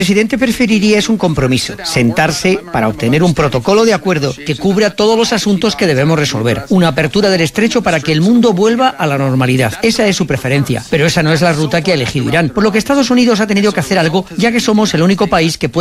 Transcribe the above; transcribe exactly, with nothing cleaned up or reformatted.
El presidente preferiría es un compromiso, sentarse para obtener un protocolo de acuerdo que cubra todos los asuntos que debemos resolver, una apertura del estrecho para que el mundo vuelva a la normalidad. Esa es su preferencia, pero esa no es la ruta que ha elegido Irán, por lo que Estados Unidos ha tenido que hacer algo, ya que somos el único país que puede